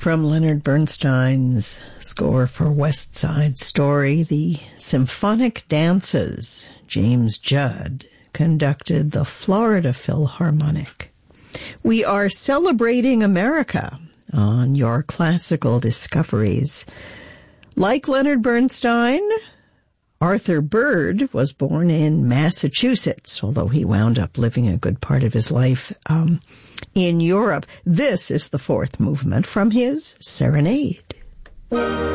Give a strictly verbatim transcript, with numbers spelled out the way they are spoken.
From Leonard Bernstein's score for West Side Story, the Symphonic Dances, James Judd conducted the Florida Philharmonic. We are celebrating America on Your Classical Discoveries. Like Leonard Bernstein, Arthur Bird was born in Massachusetts, although he wound up living a good part of his life um, in Europe. This is the fourth movement from his Serenade.